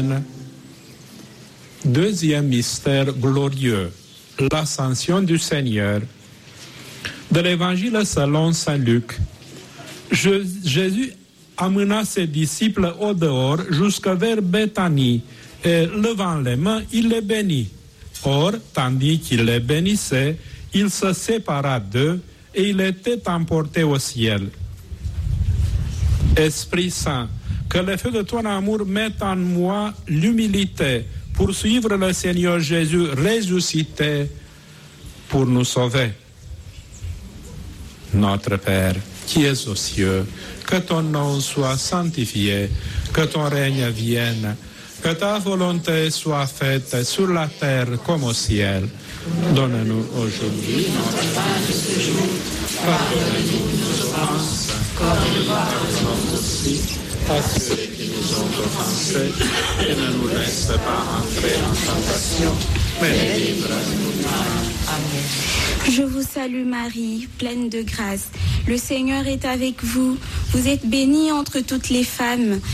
Deuxième mystère glorieux, l'ascension du Seigneur. De l'Évangile selon saint Luc, Jésus amena ses disciples au dehors jusqu'à vers Béthanie et levant les mains, il les bénit. Or, tandis qu'il les bénissait, il se sépara d'eux et il était emporté au ciel. Esprit Saint, que le feu de ton amour mette en moi l'humilité pour suivre le Seigneur Jésus ressuscité pour nous sauver. Notre Père, qui es aux cieux, que ton nom soit sanctifié, que ton règne vienne, que ta volonté soit faite sur la terre comme au ciel. Donne-nous aujourd'hui notre pain de ce jour. Pardonne-nous nos offenses, comme nous pardonnons aussi à ceux qui nous ont offensés, et ne nous laisse pas entrer en tentation, mais livre-nous du mal. Amen. Je vous salue Marie, pleine de grâce. Le Seigneur est avec vous. Vous êtes bénie entre toutes les femmes.